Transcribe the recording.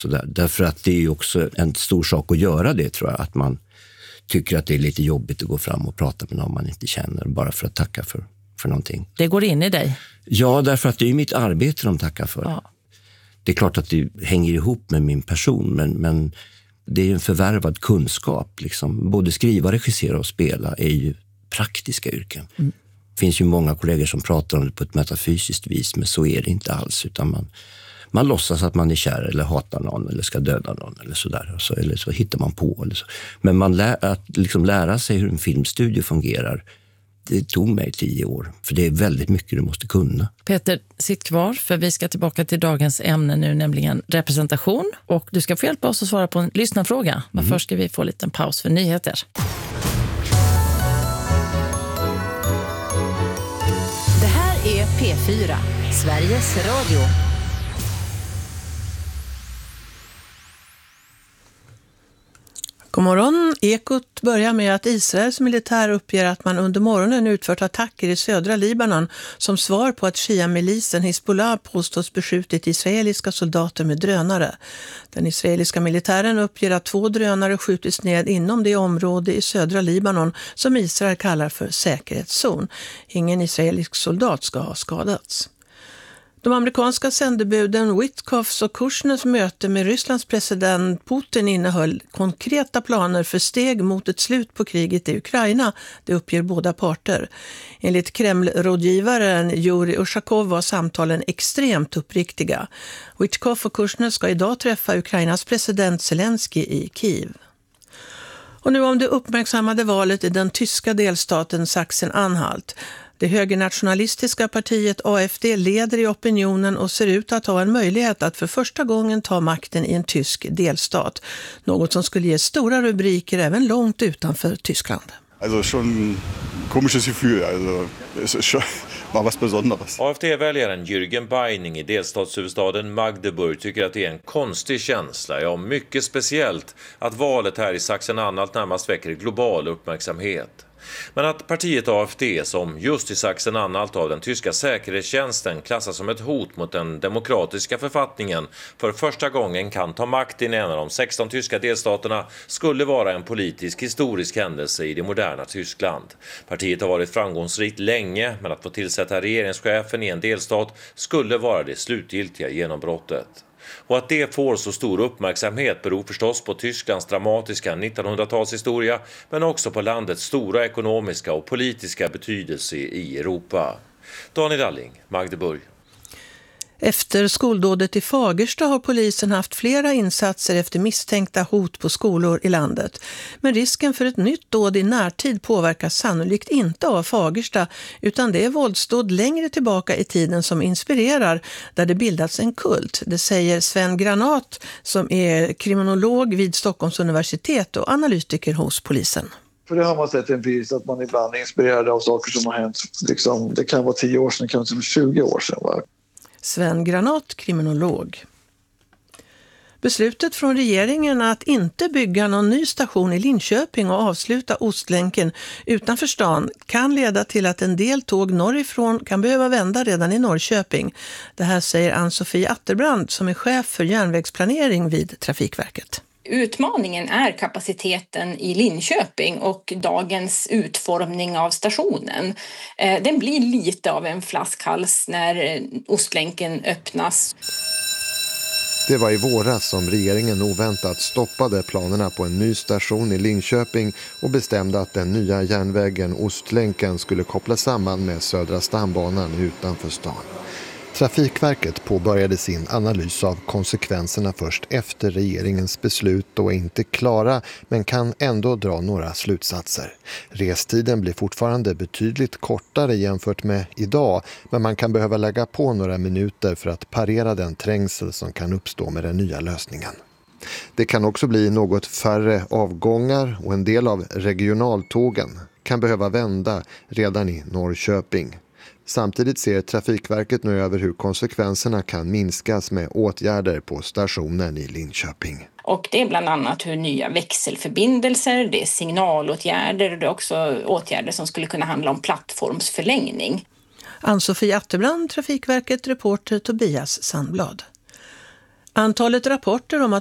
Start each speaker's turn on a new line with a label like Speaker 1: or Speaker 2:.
Speaker 1: Så därför att det är ju också en stor sak att göra det, tror jag. Att man tycker att det är lite jobbigt att gå fram och prata med någon man inte känner bara för att tacka för någonting.
Speaker 2: Det går in i dig?
Speaker 1: Ja, därför att det är mitt arbete de tackar för. Ja. Det är klart att det hänger ihop med min person, men det är en förvärvad kunskap. Liksom. Både skriva, regissera och spela är ju praktiska yrken. Mm. Det finns ju många kollegor som pratar om det på ett metafysiskt vis, men så är det inte alls. Utan man låtsas att man är kär eller hatar någon eller ska döda någon eller sådär. Eller så hittar man på. Eller så. Men att liksom lära sig hur en filmstudio fungerar, det tog mig 10 år. För det är väldigt mycket du måste kunna.
Speaker 2: Peter, sitt kvar, för vi ska tillbaka till dagens ämne nu, nämligen representation. Och du ska få hjälpa oss att svara på en lyssnarfråga. Men först ska vi få en liten paus för nyheter.
Speaker 3: Det här är P4, Sveriges Radio.
Speaker 4: God morgon. Ekot börjar med att Israels militär uppger att man under morgonen utfört attacker i södra Libanon som svar på att Shia-milisen Hezbollah påstås beskjutit israeliska soldater med drönare. Den israeliska militären uppger att 2 drönare skjutits ned inom det område i södra Libanon som Israel kallar för säkerhetszon. Ingen israelisk soldat ska ha skadats. De amerikanska sändebuden Witkoffs och Kushners möte med Rysslands president Putin innehöll konkreta planer för steg mot ett slut på kriget i Ukraina, det uppger båda parter. Enligt Kreml-rådgivaren Yuri Ushakov var samtalen extremt uppriktiga. Witkoff och Kushner ska idag träffa Ukrainas president Zelensky i Kiev. Och nu om det uppmärksammade valet i den tyska delstaten Sachsen-Anhalt. Det högernationalistiska partiet AfD leder i opinionen och ser ut att ha en möjlighet att för första gången ta makten i en tysk delstat. Något som skulle ge stora rubriker även långt utanför Tyskland.
Speaker 5: Alltså, schon komisches Gefühl. Alltså, det är schon var was Besonderes.
Speaker 6: AfD-väljaren Jürgen Beining i delstatshuvudstaden Magdeburg tycker att det är en konstig känsla, ja mycket speciellt, att valet här i Sachsen-Anhalt närmast väcker global uppmärksamhet. Men att partiet AfD, som just i Sachsen-Anhalt av den tyska säkerhetstjänsten klassas som ett hot mot den demokratiska författningen, för första gången kan ta makten i en av de 16 tyska delstaterna, skulle vara en politisk historisk händelse i det moderna Tyskland. Partiet har varit framgångsrikt länge, men att få tillsätta regeringschefen i en delstat skulle vara det slutgiltiga genombrottet. Och att det får så stor uppmärksamhet beror förstås på Tysklands dramatiska 1900-talshistoria, men också på landets stora ekonomiska och politiska betydelse i Europa. Daniel Alling, Magdeburg.
Speaker 4: Efter skoldådet i Fagersta har polisen haft flera insatser efter misstänkta hot på skolor i landet. Men risken för ett nytt dåd i närtid påverkas sannolikt inte av Fagersta, utan det är våldsdåd längre tillbaka i tiden som inspirerar, där det bildats en kult. Det säger Sven Granat som är kriminolog vid Stockholms universitet och analytiker hos polisen.
Speaker 7: För det har man sett empiriskt att man ibland är inspirerad av saker som har hänt. Liksom, det kan vara 10 år sedan, det kan vara 20 år sedan. Va?
Speaker 4: Sven Granat, kriminolog. Beslutet från regeringen att inte bygga någon ny station i Linköping och avsluta Ostlänken utanför stan kan leda till att en del tåg norrifrån kan behöva vända redan i Norrköping. Det här säger Ann-Sofie Atterbrand som är chef för järnvägsplanering vid Trafikverket.
Speaker 8: Utmaningen är kapaciteten i Linköping och dagens utformning av stationen. Den blir lite av en flaskhals när Ostlänken öppnas.
Speaker 9: Det var i våras som regeringen oväntat stoppade planerna på en ny station i Linköping och bestämde att den nya järnvägen Ostlänken skulle kopplas samman med Södra stambanan utanför stan. Trafikverket påbörjade sin analys av konsekvenserna först efter regeringens beslut och är inte klara, men kan ändå dra några slutsatser. Restiden blir fortfarande betydligt kortare jämfört med idag, men man kan behöva lägga på några minuter för att parera den trängsel som kan uppstå med den nya lösningen. Det kan också bli något färre avgångar och en del av regionaltågen kan behöva vända redan i Norrköping. Samtidigt ser Trafikverket nu över hur konsekvenserna kan minskas med åtgärder på stationen i Linköping.
Speaker 8: Och det är bland annat hur nya växelförbindelser, det är signalåtgärder och det är också åtgärder som skulle kunna handla om plattformsförlängning.
Speaker 4: Ann-Sofie Atterbrand, Trafikverket, reporter Tobias Sandblad. Antalet rapporter om att